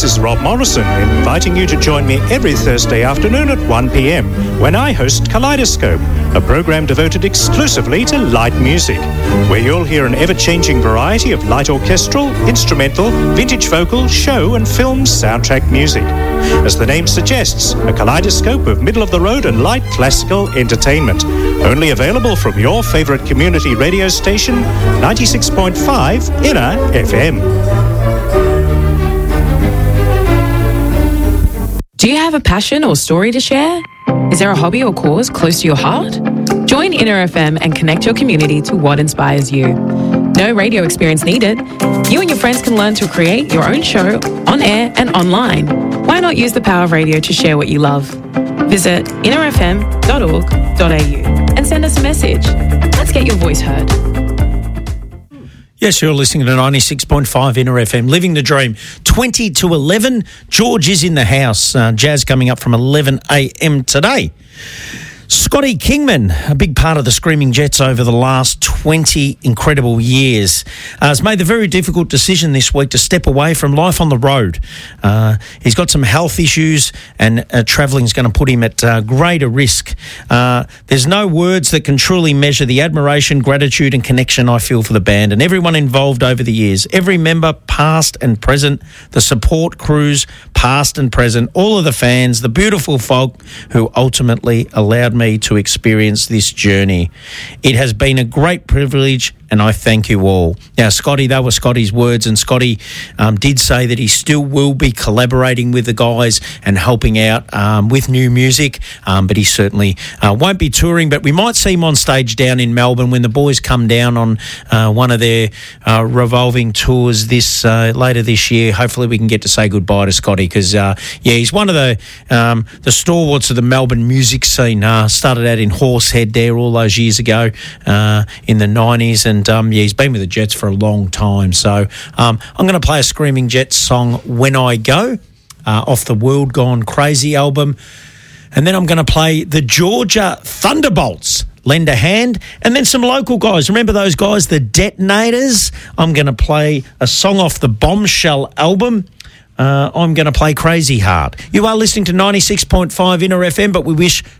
This is Rob Morrison inviting you to join me every Thursday afternoon at 1 p.m. when I host Kaleidoscope, a program devoted exclusively to light music, where you'll hear an ever-changing variety of light orchestral, instrumental, vintage vocal, show and film soundtrack music. As the name suggests, a kaleidoscope of middle-of-the-road and light classical entertainment. Only available from your favourite community radio station, 96.5 Inner FM. Do you have a passion or story to share? Is there a hobby or cause close to your heart? Join Inner FM and connect your community to what inspires you. No radio experience needed. You and your friends can learn to create your own show on air and online. Why not use the power of radio to share what you love? Visit innerfm.org.au and send us a message. Let's get your voice heard. Yes, you're listening to 96.5 Inner FM, Living the Dream. 20 to 11, George is in the house. Jazz coming up from 11 a.m. today. Scotty Kingman, a big part of the Screaming Jets over the last 20 incredible years, has made the very difficult decision this week to step away from life on the road. He's got some health issues and travelling is going to put him at greater risk. There's no words that can truly measure the admiration, gratitude and connection I feel for the band and everyone involved over the years. Every member, past and present, the support crews, past and present, all of the fans, the beautiful folk who ultimately allowed me to experience this journey. It has been a great privilege and I thank you all. Now, Scotty, that were Scotty's words, and Scotty did say that he still will be collaborating with the guys and helping out with new music, but he certainly won't be touring, but we might see him on stage down in Melbourne when the boys come down on one of their revolving tours later this year. Hopefully we can get to say goodbye to Scotty because, he's one of the stalwarts of the Melbourne music scene. Started out in Horsehead there all those years ago in the 90s, and he's been with the Jets for a long time. So I'm going to play a Screaming Jets song, When I Go, off the World Gone Crazy album. And then I'm going to play the Georgia Thunderbolts, Lend a Hand, and then some local guys. Remember those guys, the Detonators? I'm going to play a song off the Bombshell album. I'm going to play Crazy Heart. You are listening to 96.5 Inner FM, but we wish